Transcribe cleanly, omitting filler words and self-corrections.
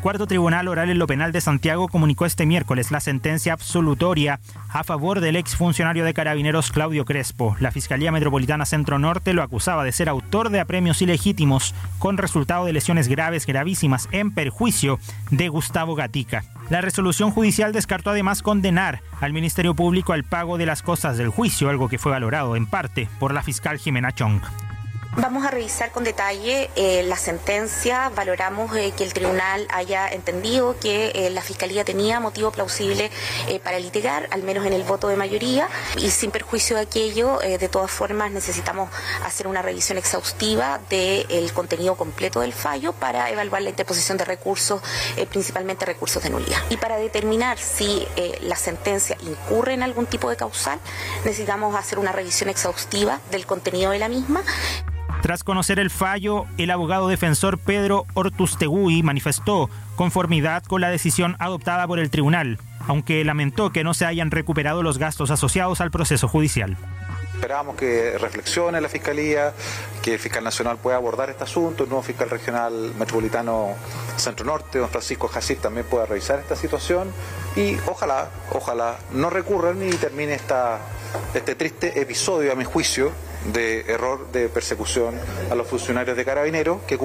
Cuarto Tribunal Oral en lo Penal de Santiago comunicó este miércoles la sentencia absolutoria a favor del exfuncionario de Carabineros Claudio Crespo. La Fiscalía Metropolitana Centro Norte lo acusaba de ser autor de apremios ilegítimos con resultado de lesiones gravísimas en perjuicio de Gustavo Gatica. La resolución judicial descartó además condenar al Ministerio Público al pago de las costas del juicio, algo que fue valorado en parte por la fiscal Jimena Chong. Vamos a revisar con detalle la sentencia. Valoramos que el tribunal haya entendido que la Fiscalía tenía motivo plausible para litigar, al menos en el voto de mayoría, y sin perjuicio de aquello, de todas formas necesitamos hacer una revisión exhaustiva del contenido completo del fallo para evaluar la interposición de recursos, principalmente recursos de nulidad. Y para determinar si la sentencia incurre en algún tipo de causal, necesitamos hacer una revisión exhaustiva del contenido de la misma. Tras conocer el fallo, el abogado defensor Pedro Ortustegui manifestó conformidad con la decisión adoptada por el tribunal, aunque lamentó que no se hayan recuperado los gastos asociados al proceso judicial. Esperamos que reflexione la Fiscalía, que el fiscal nacional pueda abordar este asunto, el nuevo fiscal regional metropolitano Centro Norte, don Francisco Jacip, también pueda revisar esta situación y ojalá no recurran y termine este triste episodio, a mi juicio, de error de persecución a los funcionarios de Carabineros que